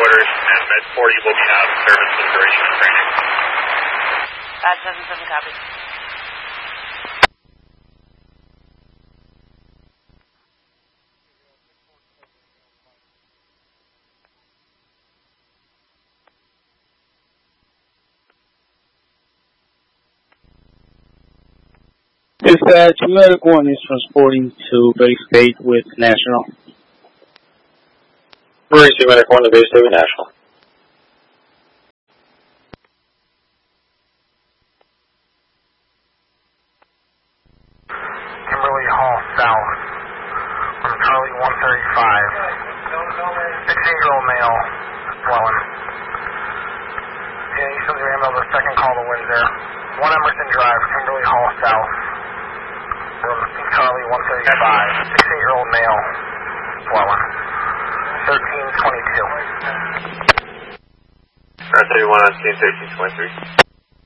orders, and Med 40 will be out of service for the duration of training. 7-7 copy. Dispatch, Medic 1 is transporting to Base State with National. Mauricio, Medic 1 to Base State with National. Kimberly Hall South from Charlie 135. 16-year-old male, dwelling. Yeah, you sent your email the second call to Windsor. 1 Emerson Drive, Kimberly Hall South from Charlie 135. 16-year-old male, dwelling. 1322. Alright, 31 on scene, 1323.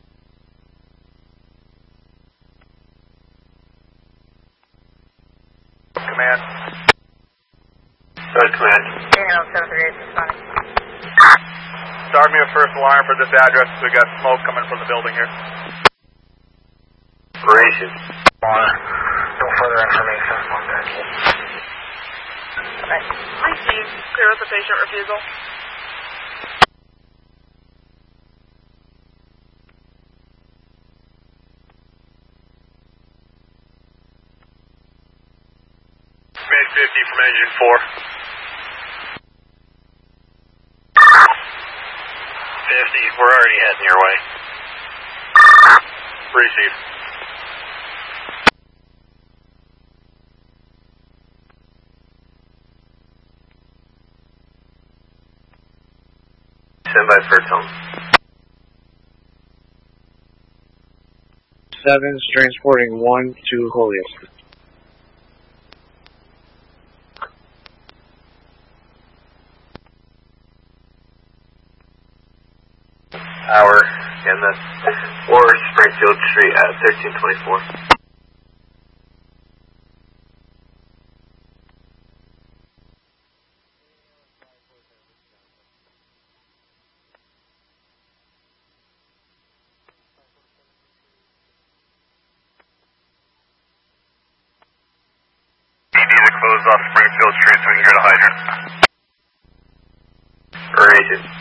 Command. Start command. 738 responding. Start me a first alarm for this address. We got smoke coming from the building here. Mauricio. No further information. Receive. Clear with the patient refusal. Mid 50 from engine 4. 50, we're already heading your way. Receive. Stand by for tone. 7's transporting 1 to Holyoke. Hour, and that's 4 Springfield Street at 1324. You need to close off Springfield Street so we can go to hydrant. Agent.